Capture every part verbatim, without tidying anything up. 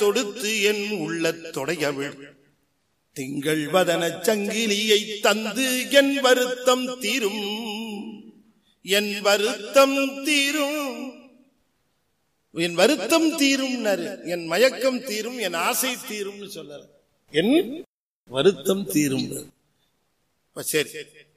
தொடுத்து என் உள்ள தொடையவிழ் திங்கள் வதன சங்கிலியை தந்து என் வருத்தம் தீரும் என் வருத்தம் தீரும் என் வருத்தம் தீரும் என் மயக்கம் தீரும் என் ஆசை தீரும் சொல்ல என் வருத்தம் தீரும். சரி,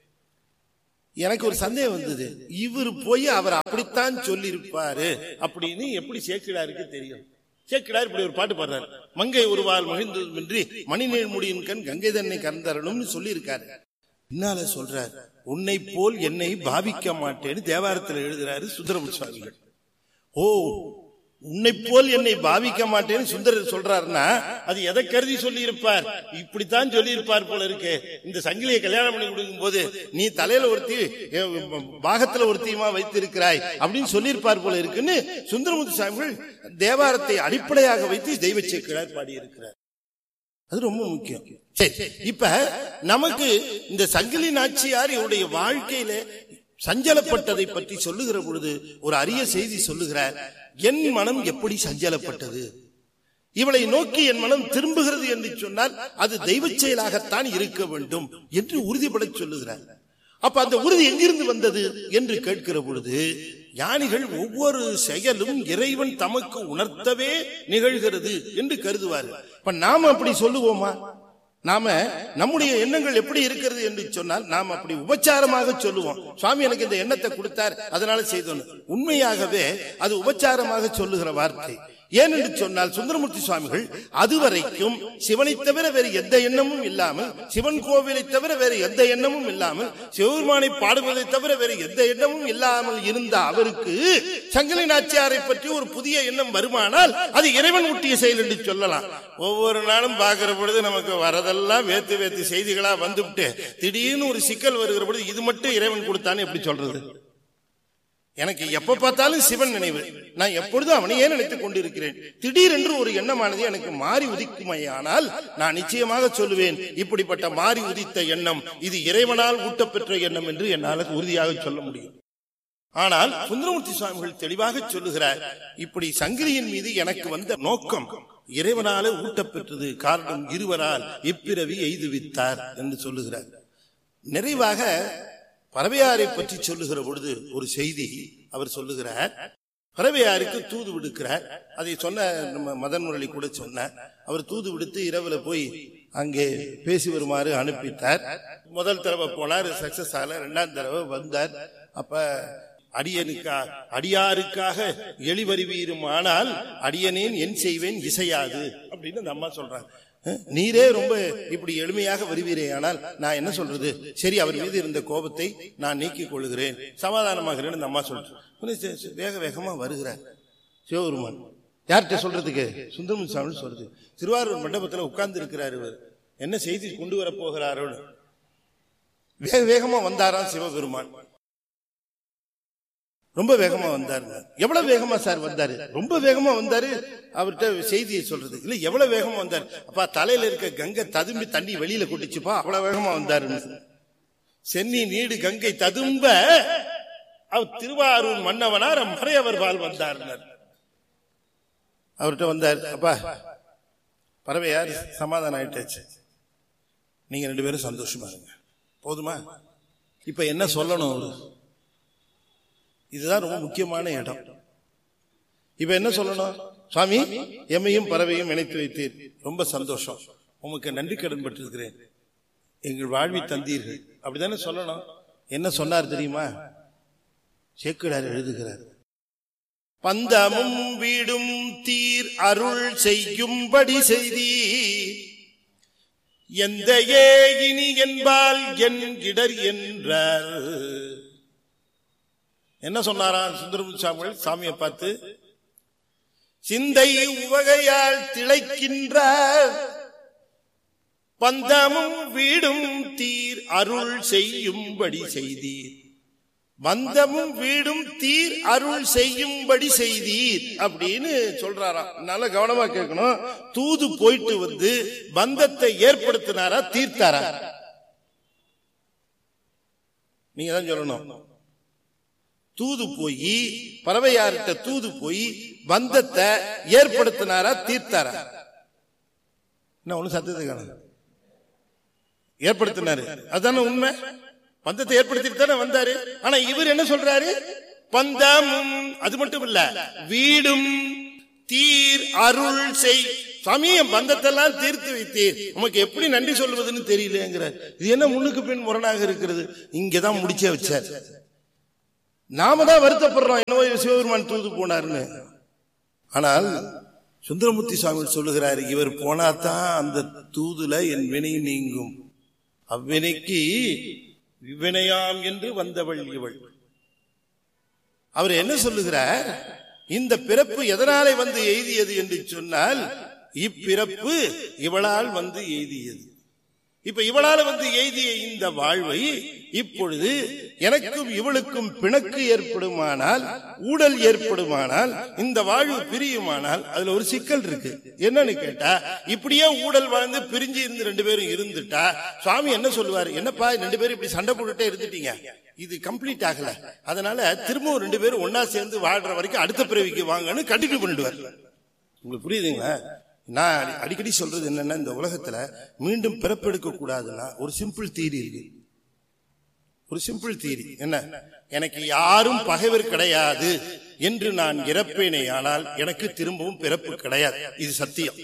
எனக்கு ஒரு சந்தேகம் வந்தது. இவர் போய் அவர் அப்படித்தான் சொல்லி இருப்பாரு அப்படின்னு எப்படி சேக்கிழாருக்கு தெரியும்? சேக்கிழார் இப்படி ஒரு பாட்டு பாடுறாரு. மங்கை ஒருவாள் மகிழ்ந்ததுமின்றி மணிநீள் முடியின் கண் கங்கை தன்னை கறந்தரணும்னு சொல்லி இருக்காரு. பின்னால சொல்றார், உன்னை போல் என்னை பாவிக்க மாட்டேன்னு தேவாரத்தில் எழுதுறாரு சுந்தரமூர்த்தி சுவாமிகள். ஓ, உன்னை போல் என்னை பாவிக்க மாட்டேன்னு சுந்தரர் சொல்றாருன்னா அது எதை கருதி சொல்லி இருப்பார்? இப்படித்தான் சொல்லி இருப்பார் போல இருக்கு. இந்த சங்கிலியை கல்யாணம் பண்ணி கொடுக்கும் போது நீ தலையில ஒருத்தி பாகத்துல ஒருத்தியுமா வைத்திருக்கிறாய் அப்படின்னு சொல்லியிருப்பார் போல இருக்குன்னு சுந்தரமூர்த்தி சுவாமிகள் தேவாரத்தை அடிப்படையாக வைத்து தெய்வ சேக்கிழார் பாடியிருக்கிறார். அது ரொம்ப முக்கியம். சரி, இப்ப நமக்கு இந்த சங்கிலி நாச்சியார் இவருடைய வாழ்க்கையில சஞ்சலப்பட்டதை பற்றி சொல்லுகிற பொழுது ஒரு அரிய செய்தி சொல்லுகிறார். என் மனம் எப்படி சஞ்சலப்பட்டது, இவளை நோக்கி என் மனம் திரும்புகிறது என்று சொன்னால் அது தெய்வ செயலாகத்தான் இருக்க வேண்டும் என்று உறுதிபட சொல்லுகிறார். அப்ப அந்த உறுதி எங்கிருந்து வந்தது என்று கேட்கிற பொழுது ஞானிகள் ஒவ்வொரு செயலும் இறைவன் தமக்கு உணர்த்தவே நிகழ்கிறது என்று கருதுவார். இப்ப நாம அப்படி சொல்லுவோமா? நாம நம்முடைய எண்ணங்கள் எப்படி இருக்கிறது என்று சொன்னால் நாம் அப்படி உபச்சாரமாக சொல்லுவோம், சுவாமி எனக்கு இந்த எண்ணத்தை கொடுத்தார் அதனால செய்தோம். உண்மையாகவே அது உபச்சாரமாக சொல்லுகிற வார்த்தை. ஏனென்று சொன்னால் சுந்தரமூர்த்தி சுவாமிகள் அதுவரைக்கும் சிவனை தவிர வேறு எந்த எண்ணமும் இல்லாமல், சிவன் கோவிலை தவிர வேறு எந்த எண்ணமும் இல்லாமல், சிவபெருமானை பாடுவதை தவிர வேறு எந்த எண்ணமும் இல்லாமல் இருந்த அவருக்கு சங்கிலி நாச்சியாரை பற்றி ஒரு புதிய எண்ணம் வருமானால் அது இறைவன் ஊட்டிய செயல் என்று சொல்லலாம். ஒவ்வொரு நாளும் பார்க்கிற பொழுது நமக்கு வரதெல்லாம் வேத்து வேத்து செய்திகளா வந்துவிட்டு திடீர்னு ஒரு சிக்கல் வருகிற பொழுது இது மட்டும் இறைவன் கொடுத்தான்னு எப்படி சொல்றது? எனக்கு எப்ப பார்த்தாலும் சிவன் நினைவு, நான் எப்பொழுதும் அவனையே நினைத்துக் கொண்டிருக்கிறேன். திடீரென்று ஒரு எண்ணமானது எனக்கு மாறி உதிக்குமையானால் நான் நிச்சயமாக சொல்லுவேன், இப்படிப்பட்ட மாறி உதித்த எண்ணம் இது இறைவனால் ஊட்டப்பெற்ற எண்ணம் என்று என்னால் உறுதியாக சொல்ல முடியும். ஆனால் சுந்தரமூர்த்தி சுவாமிகள் தெளிவாக சொல்லுகிறார், இப்படி சங்கிலியின் மீது எனக்கு வந்த நோக்கம் இறைவனால ஊட்டப்பெற்றது, காரணம் இருவரால் இப்பிறவி எய்துவித்தார் என்று சொல்லுகிறார். நிறைவாக பறவையாரை பற்றி சொல்லுகிற பொழுது ஒரு செய்தி அவர் சொல்லுகிறார். பறவையாருக்கு தூது விடுக்கிறார். அதை சொன்ன நம்ம மதன் முரளி கூட சொன்னார். அவர் தூது விடுத்து இரவுல போய் அங்கே பேசி வருமாறு அனுப்பிட்டார். முதல் தடவை போனார், சக்சஸ் ஆகல. இரண்டாம் தடவை வந்தார். அப்ப அடியனுக்கா அடியாருக்காக எளிவறிவீரும், ஆனால் அடியனேன் என் செய்வேன் இசையாது அப்படின்னு அந்த அம்மா சொல்றாங்க. நீரே ரொம்ப இப்படி எளிமையாக வருவீரே, ஆனால் நான் என்ன சொல்றது? சரி, அவர் மீது இருந்த கோபத்தை நான் நீக்கிக் கொள்கிறேன், சமாதானமாகிறேன் அந்த அம்மா சொல்றேன். வேக வேகமா வருகிறார் சிவபெருமான். யார்கிட்ட சொல்றதுக்கு? சுந்தரமூர்த்தி சுவாமி சொல்றது. திருவாரூர் மண்டபத்தில் உட்கார்ந்து இருக்கிறார். இவர் என்ன செய்தி கொண்டு வர போகிறாரோ வேக வேகமா வந்தாராம் சிவபெருமான். ரொம்ப வேகமா வந்தாரு. எவ்வளவு வேகமா சார் வந்தாரு? ரொம்ப வேகமா வந்தாரு. அவர்கிட்ட செய்தியை சொல்றது இல்ல, எவ்வளவு வேகமா வந்தாரு? அப்பா தலையில இருக்க கங்கை ததும்பி தண்ணி வெளியில கொட்டிச்சுப்பா, அவ்வளவு வேகமா வந்தாரு. சென்னி நீடு கங்கை ததும்ப அவர் திருவாரூர் மன்னவனார் மறையவர் பால் வந்தார். அவர்கிட்ட வந்தார். அப்பா பறவையார் சமாதானம் ஆயிட்டாச்சு, நீங்க ரெண்டு பேரும் சந்தோஷமா இருங்க, போதுமா? இப்ப என்ன சொல்லணும் அவரு? இதுதான் ரொம்ப முக்கியமான இடம். இப்ப என்ன சொல்லணும்? சுவாமி, எம்மையும் பறவையும் இணைத்து வைத்தீர், ரொம்ப சந்தோஷம், உமக்கு நன்றி கடன் பட்டிருக்கிறேன், எங்கள் வாழ்வி தந்தீர்கள், அப்படித்தானே சொல்லணும். என்ன சொன்னார் தெரியுமா? சேக்கிழார் எழுதுகிறார், பந்தமும் வீடும் தீர் அருள் செய்யும்படி செய்தி எந்த இனி என்பால் என் இடர் என்றார். என்ன சொன்னாராம் சுந்தரமூர்த்தி சுவாமிகள் சாமியை பார்த்து? சிந்தை உவகையால் திளைக்கின்ற பந்தமும் வீடும் தீர் அருள் செய்யும்படி செய்தீர். பந்தமும் வீடும் தீர் அருள் செய்யும்படி செய்தீர் அப்படின்னு சொல்றாராம். நல்ல கவனமா கேட்கணும். தூது போயிட்டு வந்து பந்தத்தை ஏற்படுத்தினாரா தீர்த்தாரா? நீங்க தான் சொல்லணும். தூது போய் பறவையார்கிட்ட தூது போய் பந்தத்தை ஏற்படுத்தினாரா தீர்த்தாரா? என்ன ஒண்ணு சத்தத்தை காண ஏற்படுத்தினாரு. அதுதானே உண்மை. பந்தத்தை ஏற்படுத்திட்டு தானே வந்தாரு. ஆனா இவர் என்ன சொல்றாரு? பந்தமும் அது மட்டும் இல்ல, வீடும் தீர் அருள் செய். சமயம் பந்தத்தெல்லாம் தீர்த்து வைத்தீர், உமக்கு எப்படி நன்றி சொல்வதுன்னு தெரியலங்கிறார். இது என்ன முன்னுக்கு பின் முரணாக இருக்கிறது? இங்கதான் முடிச்சே வச்சார். நாம தான் வருத்தப்படுறோம், என்னவோ சிவபெருமான் தூது போனார்னு. ஆனால் சுந்தரமூர்த்தி சுவாமி சொல்லுகிறார், இவர் போனாதான் அந்த தூதுல என் வினை நீங்கும். அவ்வினைக்கு வினையாம் என்று வந்தவள் இவள். அவர் என்ன சொல்லுகிறார்? இந்த பிறப்பு எதனாலே வந்து எய்தியது என்று சொன்னால், இப்பிறப்பு இவளால் வந்து எய்தியது. இப்ப இவளால் வந்து எய்திய இந்த வாழ்வை இப்பொழுது எனக்கும் இவளுக்கும் பிணக்கு ஏற்படுமானால், ஊடல் ஏற்படுமானால், இந்த வாழ்வு பிரியுமானால் அதுல ஒரு சிக்கல் இருக்கு. என்னன்னு கேட்டா, இப்படியே ஊடல் வாழ்ந்து பிரிஞ்சு இருந்து ரெண்டு பேரும் இருந்துட்டா சுவாமி என்ன சொல்லுவாரு? என்னப்பா ரெண்டு பேரும் இப்படி சண்டை போட்டுட்டே இருந்துட்டீங்க, இது கம்ப்ளீட் ஆகல, அதனால திரும்பவும் ரெண்டு பேரும் ஒன்னா சேர்ந்து வாழ்ற வரைக்கும் அடுத்த பிறவிக்கு வாங்கன்னு கண்டினியூ பண்ணிடுவார். உங்களுக்கு புரியுதுங்களா? நான் அடிக்கடி சொல்றது என்னன்னா, இந்த உலகத்துல மீண்டும் பிறப்பெடுக்க கூடாதுன்னா ஒரு சிம்பிள் தியரி இருக்கு. ஒரு சிம்பிள் தியரி என்ன? எனக்கு யாரும் பகைவர் கிடையாது என்று நான் இறப்பேனே, ஆனால் எனக்கு திரும்பவும் பிறப்பு கிடையாது. இது சத்தியம்.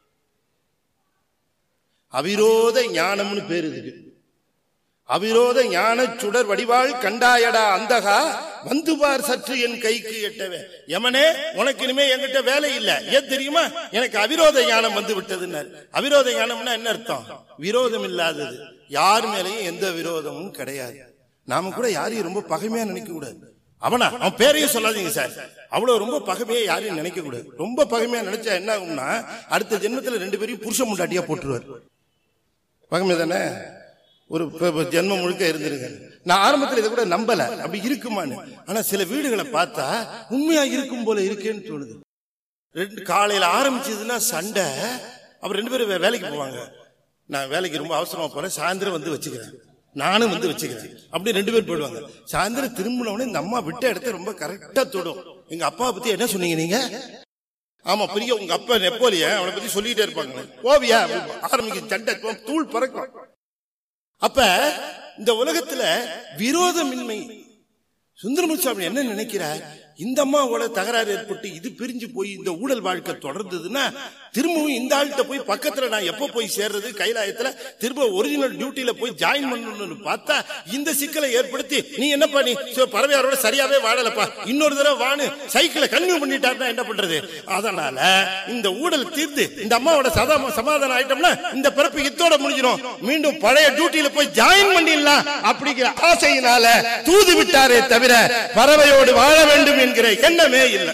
அவிரோத ஞானம்னு பேரு இதுக்கு. அவிரோத ஞான சுடர் வடிவாள் கண்டாயடா அந்தகா வந்து பார் சற்று என் கைக்கு எட்டவே. யமனே, உனக்கு இனிமே என்கிட்ட வேலை இல்ல. ஏன் தெரியுமா? எனக்கு அவிரோத ஞானம் வந்து விட்டதுன்னு. அவிரோத ஞானம்னா என்ன அர்த்தம்? விரோதம் இல்லாதது. யார் மேலையும் எந்த விரோதமும் கிடையாது. நாம கூட யாரையும் ரொம்ப பகைமையா நினைக்க கூடாது. அவனா அவன் பேரையும் சொல்லாதீங்க சார், அவ்வளவு ரொம்ப பகைமையா யாரையும் நினைக்க கூடாது. ரொம்ப பகைமையா நினைச்சா என்ன ஆகும்னா, அடுத்த ஜென்மத்துல ரெண்டு பேரையும் புருஷ முண்டாட்டியா போட்டுருவார். பகைமை தானே. ஒரு ஜென்மம் முழுக்க இருந்திருக்க. நான் ஆரம்பத்தில் இதை கூட நம்பல, அப்படி இருக்குமான்னு. ஆனா சில வீடுகளை பார்த்தா உண்மையா இருக்கும் போல இருக்கேன்னு தோணுது. ரெண்டு காலையில ஆரம்பிச்சதுன்னா சண்டை, அப்புறம் ரெண்டு பேரும் வேலைக்கு போவாங்க. நான் வேலைக்கு ரொம்ப அவசரமா போறேன், சாயந்தரம் வந்து வச்சுக்கிறேன், நானும் வந்து வச்சுக்கிறேன், அப்படி ரெண்டு பேர் போயிடுவாங்க. சாயந்தரம் திரும்பினவனே இந்த அம்மா விட்ட இடத்த ரொம்ப கரெக்டா தொடும். எங்க அப்பாவை பத்தி என்ன சொன்னீங்க நீங்க? ஆமா பிரியா, உங்க அப்பா நெப்போலியன், அவனை பத்தி சொல்லிட்டே இருப்பாங்க. ஓவியா ஆரம்பிக்க சண்டை, தூள் பறக்கும். அப்ப இந்த உலகத்துல விரோதமின்மை. சுந்தரமூர்த்தி சுவாமி என்ன நினைக்கிறார்? இந்த அம்மாவோட தகராறு ஏற்பட்டு இது பிரிஞ்சு போய் இந்த ஊழல் வாழ்க்கை தொடர்ந்ததுன்னா திரும்பவும் இந்த ஆள்கிட்ட போய் பக்கத்துல நான் எப்ப போய் சேர்றது, கைலாயத்துல திரும்ப ஒரிஜினல் டியூட்டில போய் ஜாயின் பண்ணணும்னு பார்த்தா இந்த சிக்கலை ஏற்படுத்தி, நீ என்னப்பா நீ பறவையாரோட சரியாவே வாழலப்பா, இன்னொரு தடவை வான்னு சைக்கிளை கன்னியூ பண்ணிட்டாருன்னா என்ன பண்றது? அதனால இந்த ஊழல் தீர்த்து இந்த அம்மாவோட சதா சமாதானம் ஆயிட்டோம்னா இந்த பிறப்பு இத்தோட முடிஞ்சிடும், மீண்டும் பழைய டியூட்டியில போய் ஜாயின் பண்ணிடலாம் அப்படிங்கிற ஆசையினால தூது விட்டாரே தவிர பறவையோடு வாழ வேண்டும் என்கிற எண்ணமே இல்லை.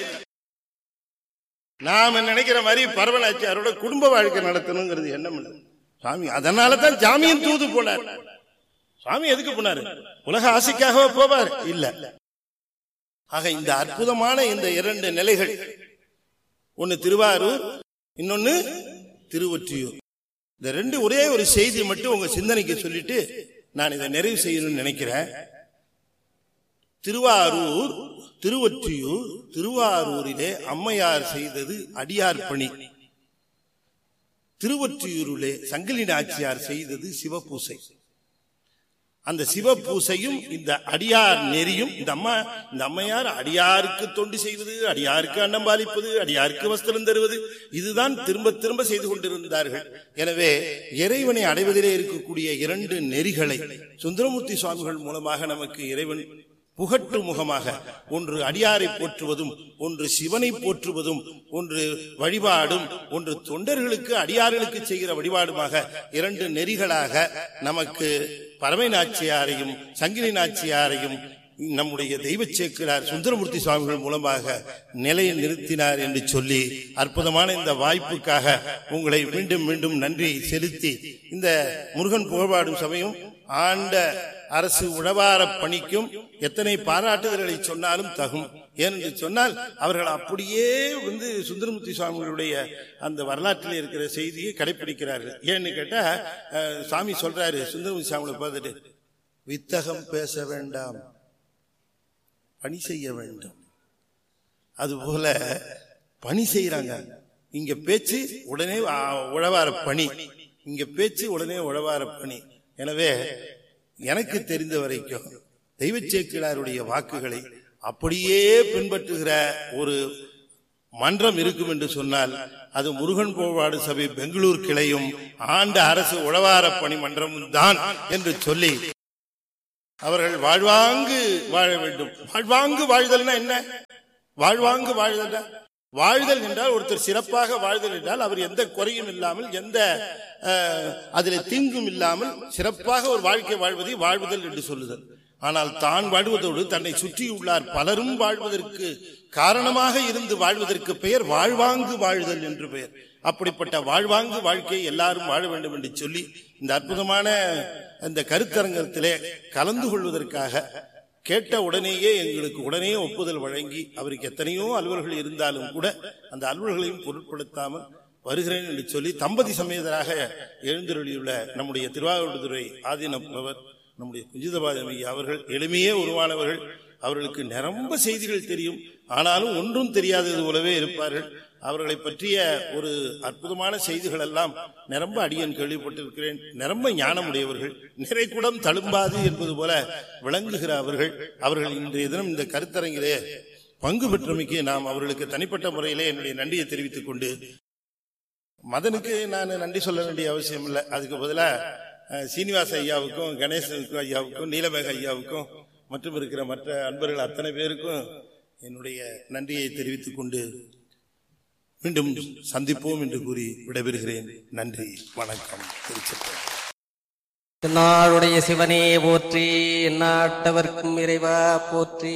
நாம நினைக்கிற மாதிரி பரவலாச்சியாரோட குடும்ப வாழ்க்கை நடத்தணுங்கிறது எண்ணம் இல்லை சாமி. அதனாலதான் ஜாமியின் தூது போனார். சாமி எதுக்கு போனாரு? உலக ஆசைக்காக போவார் இல்ல. ஆக இந்த அற்புதமான இந்த இரண்டு நிலைகள், ஒன்னு திருவாரூர், இன்னொன்னு திருவொற்றியூர். இந்த ரெண்டு ஒரே ஒரு செய்தி மட்டும் உங்க சிந்தனைக்கு சொல்லிட்டு நான் இதை நிறைவு செய்யணும்னு நினைக்கிறேன். திருவாரூர், திருவொற்றியூர். திருவாரூரிலே அம்மையார் செய்தது அடியார் பணி. திருவொற்றியூரிலே சங்கிலி நாச்சியார் செய்தது சிவபூசை. அந்த சிவபூசையும் இந்த அடியார் நெறியும், இந்த அம்மா இந்த அம்மையார் அடியாருக்கு தொண்டு செய்வது, அடியாருக்கு அன்னம் பாலிப்பது, அடியாருக்கு வஸ்திரம் தருவது, இதுதான் திரும்ப திரும்ப செய்து கொண்டிருந்தார்கள். எனவே இறைவனை அடைவதிலே இருக்கக்கூடிய இரண்டு நெறிகளை சுந்தரமூர்த்தி சுவாமிகள் மூலமாக நமக்கு இறைவன் புகட்டு முகமாக, ஒன்று அடியாரை போற்றுவதும், ஒன்று சிவனை போற்றுவதும், ஒன்று வழிபாடும், ஒன்று தொண்டர்களுக்கு அடியார்களுக்கு செய்கிற வழிபாடுமாக இரண்டு நெறிகளாக நமக்கு பரமை நாச்சியாரையும் சங்கிலி நாச்சியாரையும் நம்முடைய தெய்வ சேக்கிழார் சுந்தரமூர்த்தி சுவாமிகள் மூலமாக நிலையை நிறுத்தினார் என்று சொல்லி அற்புதமான இந்த வாய்ப்புக்காக உங்களை மீண்டும் மீண்டும் நன்றி செலுத்தி, இந்த முருகன் புகழ்பாடும் சமயம் ஆண்ட அரசு உழவார பணிக்கும் எத்தனை பாராட்டுதல்களை சொன்னாலும் தகும். ஏனென்று சொன்னால் அவர்கள் அப்படியே வந்து சுந்தரமூர்த்தி சுவாமிகளுடைய அந்த வரலாற்றில் இருக்கிற செய்தியை கடைபிடிக்கிறார்கள். ஏன்னு கேட்டா சாமி சொல்றாரு சுந்தரமூர்த்தி சுவாமிகளை பார்த்துட்டு, வித்தகம் பேச வேண்டாம், பணி செய்ய வேண்டும். அதுபோல பணி செய்யறாங்க. இங்க பேச்சு உடனே உழவார பணி, இங்க பேச்சு உடனே உழவார பணி. எனவே எனக்கு தெரிந்த வரைக்கும் தெய்வ சேக்கிழாருடைய வாக்குகளை அப்படியே பின்பற்றுகிற ஒரு மன்றம் இருக்கும் என்று சொன்னால் அது முருகன் போவாடு சபை பெங்களூர் கிளையும் ஆண்ட அரசு உழவார பணி மன்றமும் தான் என்று சொல்லி அவர்கள் வாழ்வாங்கு வாழ வேண்டும். வாழ்வாங்கு வாழ்தல்னா என்ன? வாழ்வாங்கு வாழ்தல் வாழ்தல் என்றால் ஒருத்தர் சிறப்பாக வாழ்தல் என்றால் அவர் எந்த குறையும் இல்லாமல் எந்த அதில் தீங்கும் இல்லாமல் சிறப்பாக ஒரு வாழ்க்கை வாழ்வதை வாழ்வுதல் என்று சொல்லுதல். ஆனால் தான் வாழ்வதோடு தன்னை சுற்றியுள்ளார் பலரும் வாழ்வதற்கு காரணமாக இருந்து வாழ்வதற்கு பெயர் வாழ்வாங்கு வாழ்தல் என்று பெயர். அப்படிப்பட்ட வாழ்வாங்கு வாழ்க்கையை எல்லாரும் வாழ வேண்டும் என்று சொல்லி இந்த அற்புதமான இந்த கருத்தரங்கத்திலே கலந்து கொள்வதற்காக கேட்ட உடனேயே எங்களுக்கு உடனே ஒப்புதல் வழங்கி, அவருக்கு எத்தனையோ அலுவல்கள் இருந்தாலும் கூட அந்த அலுவல்களையும் பொருட்படுத்தாமல் வருகிறேன் என்று சொல்லி தம்பதி சமேதராக எழுந்தருளியுள்ள நம்முடைய திருவாவடுதுறை ஆதீனப்பவர் நம்முடைய குஞ்சிதபாதம் ஐயா அவர்கள் எளிமையே உருவானவர்கள். அவர்களுக்கு நிரம்ப செய்திகள் தெரியும், ஆனாலும் ஒன்றும் தெரியாதது போலவே இருப்பார்கள். அவர்களை பற்றிய ஒரு அற்புதமான செய்திகள் எல்லாம் நிரம்ப அடியன் கேள்விப்பட்டிருக்கிறேன். நிரம்ப ஞானமுடையவர்கள், நிறைகுடம் தழும்பாது என்பது போல விளங்குகிற அவர்கள். அவர்கள் இன்றைய தினம் இந்த கருத்தரங்கிலே பங்கு பெற்றமைக்கு நாம் அவர்களுக்கு தனிப்பட்ட முறையிலே என்னுடைய நன்றியை தெரிவித்துக் கொண்டு, மதனுக்கு நான் நன்றி சொல்ல வேண்டிய அவசியம் இல்லை. அதுக்கு பதிலாக சீனிவாச ஐயாவுக்கும் கணேசனுக்கும் ஐயாவுக்கும் நீலமேக ஐயாவுக்கும் மற்றும் இருக்கிற மற்ற அன்பர்கள் அத்தனை பேருக்கும் என்னுடைய நன்றியை தெரிவித்துக் கொண்டு மீண்டும் சந்திப்போம் என்று கூறி விடைபெறுகிறேன். நன்றி, வணக்கம். திருச்சிற்றம்பலம். நாளுடைய சிவனே போற்றி, நாட்டவர்க்கும் இறைவா போற்றி.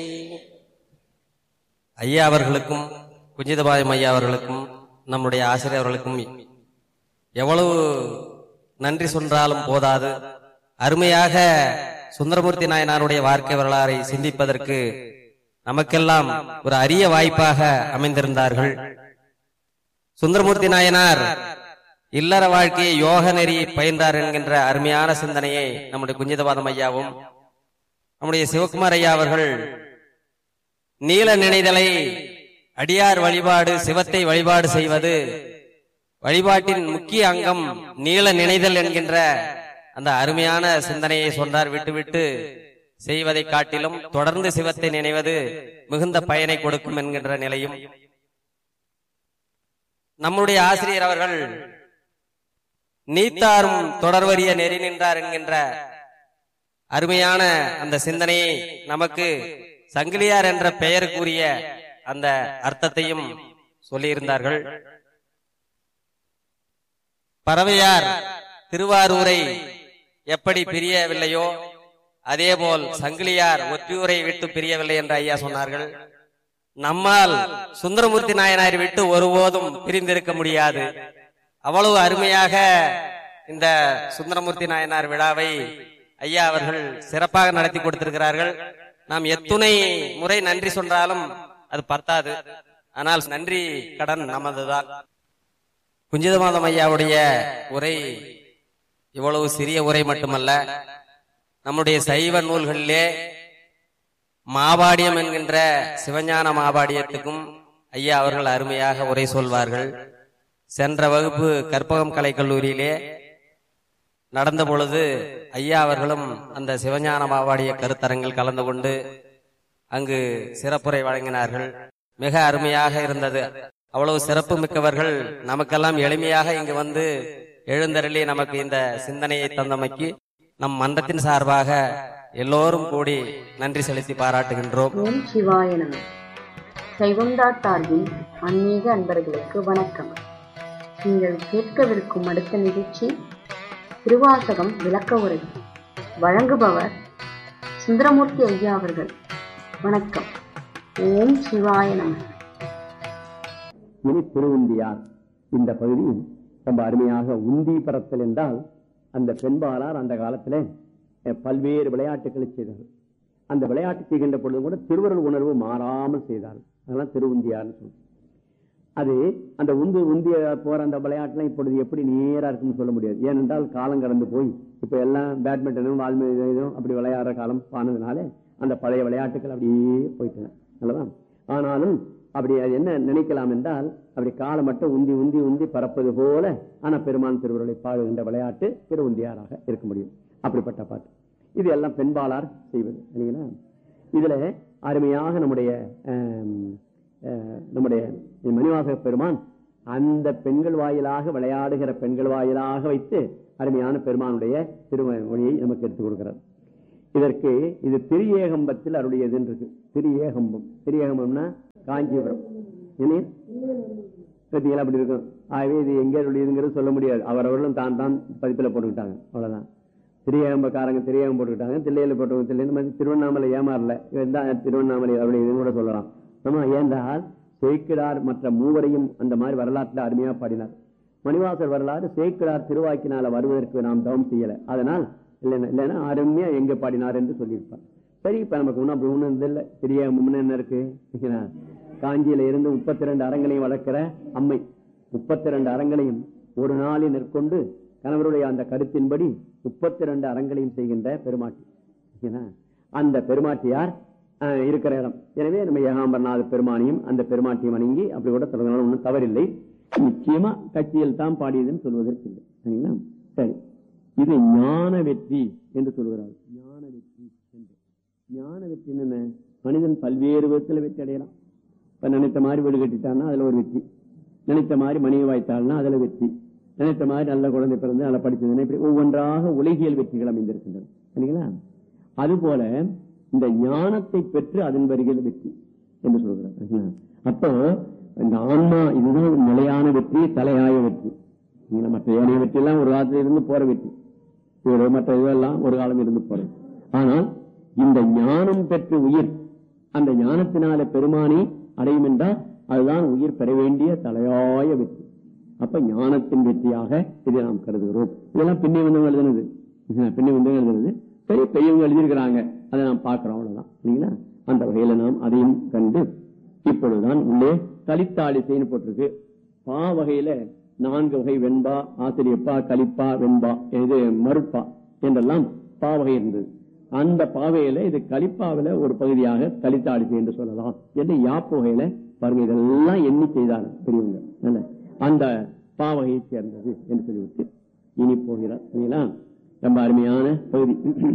ஐயா அவர்களுக்கும் குஞ்சிதபாயம் ஐயா அவர்களுக்கும் நம்முடைய ஆசிரியர் அவர்களுக்கும் எவ்வளவு நன்றி சொன்னாலும் போதாது. அருமையாக சுந்தரமூர்த்தி நாயனாருடைய வாழ்க்கை வரலாறை சிந்திப்பதற்கு நமக்கெல்லாம் ஒரு அரிய வாய்ப்பாக அமைந்திருந்தார்கள். சுந்தரமூர்த்தி நாயனார் இல்லற வாழ்க்கையை யோக நெறி பயின்றார் என்கின்ற அருமையான சிந்தனையை நம்முடைய குஞ்சிதபாதம் ஐயாவும் நம்முடைய சிவகுமார் ஐயா அவர்கள் நீல நினைதலை அடியார் வழிபாடு, சிவத்தை வழிபாடு செய்வது வழிபாட்டின் முக்கிய அங்கம் நீல நினைதல் என்கின்ற அந்த அருமையான சிந்தனையை சொன்னார். விட்டு விட்டு செய்வதை காட்டிலும் தொடர்ந்து சிவத்தை நினைவது மிகுந்த பயனை கொடுக்கும் என்கின்ற நிலையும் நம்முடைய ஆசிரியர் அவர்கள் நீத்தாரும் தொடர்வரிய நெறி நின்றார் என்கின்ற அருமையான அந்த சிந்தனையை நமக்கு சங்கிலியார் என்ற பெயருக்குரிய அந்த அர்த்தத்தையும் சொல்லியிருந்தார்கள். பறவையார் திருவாரூரை எப்படி பிரியவில்லையோ அதேபோல் சங்கிலியார் ஒற்றியூரை விட்டு பிரியவில்லை என்று ஐயா சொன்னார்கள். நம்மால் சுந்தரமூர்த்தி நாயனாரை விட்டு ஒருபோதும் பிரிந்திருக்க முடியாது. அவ்வளவு அருமையாக இந்த சுந்தரமூர்த்தி நாயனார் விழாவை ஐயா அவர்கள் சிறப்பாக நடத்தி கொடுத்திருக்கிறார்கள். நாம் எத்துணை முறை நன்றி சொன்னாலும் அது பத்தாது. ஆனால் நன்றி கடன் நமதுதான். குஞ்சிதபாதம் ஐயாவுடைய உரை இவ்வளவு சிறிய உரை மட்டுமல்ல, நம்முடைய சைவ நூல்களிலே மாபாடியம் என்கின்ற சிவஞான மாபாடியத்துக்கும் ஐயா அவர்கள் அருமையாக உரை சொல்வார்கள். சென்ற வகுப்பு கற்பகம் கலை கல்லூரியிலே நடந்த பொழுது ஐயா அவர்களும் அந்த சிவஞான மாபாடிய கருத்தரங்கில் கலந்து கொண்டு அங்கு சிறப்புரை வழங்கினார்கள். மிக அருமையாக இருந்தது. அவ்வளவு சிறப்பு மிக்கவர்கள் நமக்கெல்லாம் எளிமையாக இங்கு வந்து எழுந்தருளி நமக்கு இந்த சிந்தனையை தந்தமைக்கு நம் மன்றத்தின் சார்பாக எல்லோரும் கூடி நன்றி செலுத்தி பாராட்டுகின்றோம். ஓம் சிவாய நம. சைவந்தா சார்பின் ஆன்மீக அன்பர்களுக்கு வணக்கம். நீங்கள் கேட்கவிருக்கும் அடுத்த நிகழ்ச்சி திருவாசகம் விளக்க உரை. வழங்குபவர் சுந்தரமூர்த்தி ஐயா அவர்கள். வணக்கம். ஓம் சிவாய நம. இனி திருவுந்தியார் இந்த பகுதி ரொம்ப அருமையாக உந்தி பரத்தல் என்றால் அந்த பெண்பாளார் அந்த காலத்துல பல்வேறு விளையாட்டுகளை செய்தார்கள். அந்த விளையாட்டு செய்கின்ற பொழுது கூட திருவருள் உணர்வு மாறாமல் செய்தார்கள். அதெல்லாம் திருவுந்தியார்னு சொல்லுவோம். அது அந்த உந்து உந்திய போற அந்த விளையாட்டுலாம் இப்பொழுது எப்படி நேரா இருக்குன்னு சொல்ல முடியாது. ஏனென்றால் காலம் கடந்து போய் இப்ப எல்லாம் பேட்மிண்டனும் வால்மீதும் அப்படி விளையாடுற காலம் ஆனதுனால அந்த பழைய விளையாட்டுகள் அப்படியே போயிட்டன. நல்லதான். ஆனாலும் அப்படி அது என்ன நினைக்கலாம் என்றால், அப்படி காலை மட்டும் உந்தி உந்தி உந்தி பறப்பது போல, ஆனா பெருமான் திருவருளை பாடுகின்ற விளையாட்டு திரு உந்தியாராக இருக்க முடியும். அப்படிப்பட்ட பாட்டு இது எல்லாம் பெண்பாளார் செய்வது இல்லைங்களா. இதுல அருமையாக நம்முடைய நம்முடைய மணிவாசக பெருமான் அந்த பெண்கள் வாயிலாக விளையாடுகிற பெண்கள் வாயிலாக வைத்து அருமையான பெருமானுடைய திருமொழியை நமக்கு எடுத்துக் கொடுக்கிறார். இதற்கு இது திரியேகம்பத்தில் அருடையது இருக்கு. திரியேகம்பம், திரியேகம்பம்னா காஞ்சிபுரம் அப்படி இருக்கும். ஆகவே இது எங்கே அருடையதுங்கிறது சொல்ல முடியாது. அவரவர்களும் தான் தான் பதிப்பில் போட்டுக்கிட்டாங்க, அவ்வளவுதான். திரியேகம்பக்காரங்க திரியேகம் போட்டுக்கிட்டாங்க, தில்லையில போட்டவங்க தில்லை. திருவண்ணாமலை ஏமாறல, திருவண்ணாமலை அருடையதுன்னு கூட சொல்லலாம். ஆமா, ஏன்றால் சேக்கிடார் மற்ற மூவரையும் அந்த மாதிரி வரலாற்றுல அருமையா பாடினார். மணிவாசர் வரலாறு சேக்கிடார் திருவாக்கினால வருவதற்கு நாம் தவம் செய்யல, அதனால் இல்லைன்னா இல்லைன்னா அருமையா எங்க பாடினார் என்று சொல்லியிருப்பார். சரி, இப்ப நமக்கு ஒன்னும் அப்படி ஒண்ணும் இல்லை. பெரிய என்ன இருக்கு, காஞ்சியில இருந்து முப்பத்தி ரெண்டு அரங்களையும் வளர்க்கிற அம்மை, முப்பத்தி ரெண்டு அரங்களையும் ஒரு நாளில் நிற்கொண்டு கணவருடைய அந்த கருத்தின்படி முப்பத்தி ரெண்டு அரங்களையும் செய்கின்ற பெருமாட்டி. அந்த பெருமாட்டியார் இருக்கிற இடம். எனவே நம்ம ஏகாம்பரநாத பெருமானியும் அந்த பெருமாட்டியும் வணங்கி அப்படி கூட தொடங்கினாலும் ஒன்றும் தவறில்லை. நிச்சயமா கட்சியில் தான் பாடியதுன்னு சொல்வதற்கு இல்லை. சரிங்களா? சரி, இது ஞான வெற்றி என்று சொல்கிறார். ஞான வெற்றி என்று ஞான வெற்றி என்ன? மனிதன் பல்வேறு விதத்தில் வெற்றி அடையலாம். இப்ப நினைத்த மாதிரி வீடு கட்டிட்டான்னா அதுல ஒரு வெற்றி, நினைத்த மாதிரி மனைவி வாய்த்தாள்னா அதுல வெற்றி, நினைத்த மாதிரி நல்ல குழந்தை பிறந்து நல்லா படிச்சதுன்னா இப்படி ஒவ்வொன்றாக உலகியல் வெற்றிகள் அமைந்திருக்கின்றன. சரிங்களா? அதுபோல இந்த ஞானத்தை பெற்று அதன் வரிகள் வெற்றி என்று சொல்கிறார். அப்போ இந்த ஆன்மா இதுதான் நிலையான வெற்றி, தலையாய வெற்றி. மற்ற ஏனைய வெற்றி எல்லாம் ஒரு காலத்தில் இருந்து போற வெற்றி, மற்ற இதெல்லாம் ஒரு காலம் இருந்து போறது. ஆனால் இந்த ஞானம் பெற்று உயிர் அந்த ஞானத்தினால பெருமானி அடையும் என்றால் அதுதான் உயிர் பெற வேண்டிய தலையாய வெற்றி. அப்ப ஞானத்தின் வெற்றியாக இதை நாம் கருதுகிறோம். இதெல்லாம் பின்னே வந்தவங்க எழுதுனது, பின்னே வந்தவங்க எழுதுனது. சரி, பெரியவங்க எழுதியிருக்கிறாங்க, அதை நாம் பார்க்கிறோம், அவ்வளவுதான். இல்லைங்களா? அந்த வகையில நாம் அதையும் கண்டு இப்பொழுதுதான் உள்ளே கலித்தாளி செய்து போட்டிருக்கு. பா வகையில நான்கு வகை, வெண்பா, ஆசிரியப்பா, கலிப்பா, வெண்பா, இது மறுப்பா என்றெல்லாம் பா வகை இருந்தது. அந்த பாவையில இது கலிப்பாவில ஒரு பகுதியாக கலித்தாளிசை என்று சொல்லலாம் என்று யாப்பு வகையில பாருங்க, இதெல்லாம் எண்ணி செய்தாங்க பெரியவங்க. அந்த பாவகையை சேர்ந்தது என்று சொல்லிவிட்டு இனி போகிறார். சரிங்களா? ரொம்ப அருமையான பகுதி.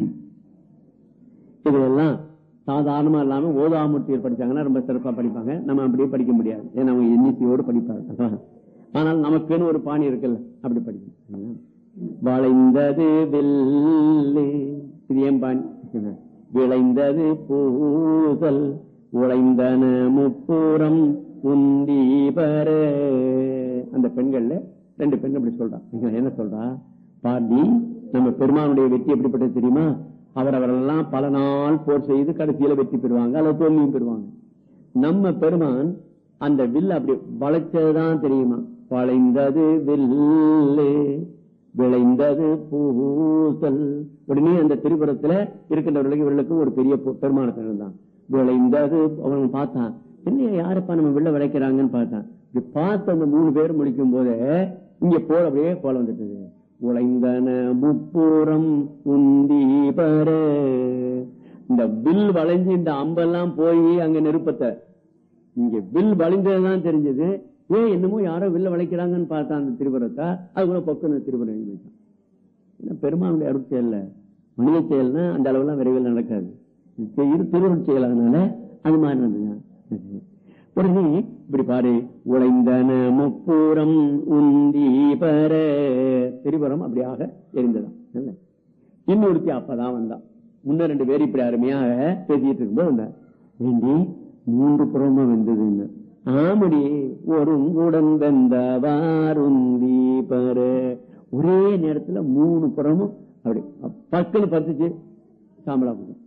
இதெல்லாம் சாதாரணமா இல்லாம ஓதாமூர்த்தியில் படிச்சாங்கன்னா ரொம்ப சிறப்பா படிப்பாங்க. நம்ம அப்படியே படிக்க முடியாது, ஏன்னா அவங்க எண்ணிக்கையோடு படிப்பாங்க. ஆனால் நமக்குன்னு ஒரு பாணி இருக்குல்ல, அப்படி படிக்கணும். வளைந்தது வெள்ளி, இது ஏன் பாணி? விளைந்தது பூசல் உழைந்தன முப்புறம் உந்தி பர. அந்த பெண்கள்ல ரெண்டு பெண் அப்படி சொல்றான். என்ன சொல்றா? பாண்டி, நம்ம பெருமானுடைய வெற்றி எப்படிப்பட்டது தெரியுமா? அவர் அவரெல்லாம் பல நாள் போர் செய்து கடைசியில வெற்றி பெறுவாங்க, அல்லது தோல்வியும் பெறுவாங்க. நம்ம பெருமான் அந்த வில் அப்படி வளைச்சதுதான் தெரியுமா? வளைந்தது வில்லு விளைந்தது பூசல். உடனே அந்த திரிபுரத்துல இருக்கின்றவர்களுக்கு இவர்களுக்கு ஒரு பெரிய பெருமானத்தில் இருந்தான். விளைந்தது அவன் பார்த்தான், என்ன யாருப்பா நம்ம வில்ல விளைக்கிறாங்கன்னு பார்த்தான். இப்படி பார்த்து அந்த மூணு பேர் முடிக்கும் போது இங்க போல அப்படியே போல வந்துட்டது. உழைந்தன முப்புறம் உந்தி பர. இந்த வில் வளைஞ்சு இந்த அம்பெல்லாம் போய் அங்க நெருப்பத்தை, இங்க வில் வளைந்ததுதான் தெரிஞ்சது. ஏன் என்னமோ யாரோ வில்ல வளைக்கிறாங்கன்னு பார்த்தா அந்த திரிபுரத்தை, அதுக்குள்ள பக்கம் திரிபுரம் வச்சான். பெருமானுடைய அருள் செயல்ல, மனித செயல்னா அந்த அளவுலாம் விரைவில் நடக்காது, திருவருள் செயல். அதனால அது மாதிரி நடந்தது. உடனே இப்படி பாரு, உழைந்தன முப்புறம் உந்தி பர. திரிபுரம் அப்படியாக எரிந்ததான். இன்னொருத்தி அப்பதான் வந்தான். முன்ன ரெண்டு பேர் இப்படி அருமையாக பேசிட்டு இருக்கும்போது வந்தார். வேண்டி மூன்று புறமும் வெந்தது. ஆமடி ஒருங்குடன் வெந்தவாருந்தி பர. ஒரே நேரத்துல மூணு புறமும் அப்படி பக்கல் பத்துச்சு சாம்பலா போதும்.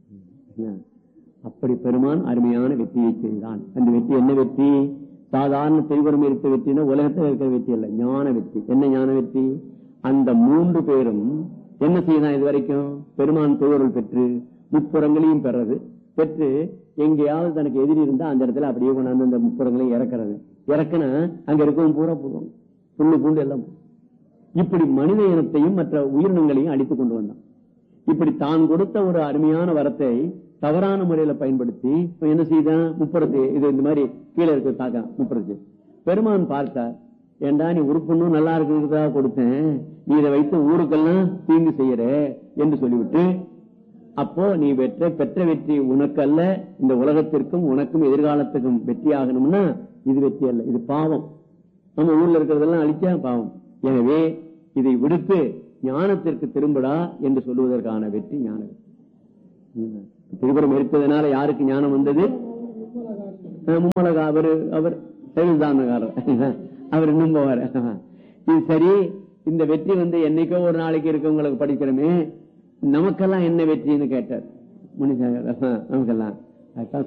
அப்படி பெருமான் அருமையான வெற்றியை செய்தான். அந்த வெற்றி என்ன வெற்றி? சாதாரண திரிபுரம் இருக்க வெற்றினா உலகத்தில் இருக்கிற வெற்றி அல்ல, ஞான வெற்றி. என்ன ஞான வெற்றி? அந்த மூன்று பேரும் என்ன செய்யலாம்? இது வரைக்கும் பெருமான் திருவருள் பெற்று முப்புறங்களையும் பெறது, பெற்று எங்கேயாவது தனக்கு எதிரி இருந்தா அந்த இடத்துல அப்படியே கொண்டாந்து அந்த முப்புறங்களையும் இறக்குறது. இறக்குனா அங்க இருக்கவும் பூரா போடுவாங்க, புல்லு பூண்டு எல்லாம். இப்படி மனித இனத்தையும் மற்ற உயிரினங்களையும் அழித்துக் கொண்டு வந்தான். இப்படி தான் கொடுத்த ஒரு அருமையான வரத்தை தவறான முறையில பயன்படுத்தி என்ன செய்தான் முப்பரத்து இது இந்த மாதிரி கீழே இருக்க தாக்கா முப்பரத்து பெருமான் பார்த்தார். ஏண்டா நீ உறுப்புன்னும் நல்லா இருக்கிறதா கொடுத்தேன், நீ இதை வைத்து ஊருக்கெல்லாம் தீங்கு செய்யற என்று சொல்லிவிட்டு, அப்போ நீ வெற்ற பெற்ற வெற்றி உனக்கு அல்ல, இந்த உலகத்திற்கும் உனக்கும் எதிர்காலத்துக்கும் வெற்றி ஆகணும்னா இது வெற்றி அல்ல, இது பாவம். நம்ம ஊர்ல இருக்கிறதெல்லாம் அழிச்சா பாவம். எனவே இதை விடுத்து ஞானத்திற்கு திரும்படா என்று சொல்லுவதற்கான வெற்றி ஞான வெற்றி. திருபுரம் இருப்பதனால யாருக்கு ஞானம் வந்தது? மும்மலகா அவர் அவர் செயல்தானகாரர், அவர் இன்னும் போவார். இது சரி, இந்த வெற்றி வந்து என்னைக்கோ ஒரு நாளைக்கு இருக்கவங்களுக்கு படிக்கிறோமே, நமக்கெல்லாம் என்ன வெற்றின்னு கேட்டார் முனிசாகர். நமக்கெல்லாம்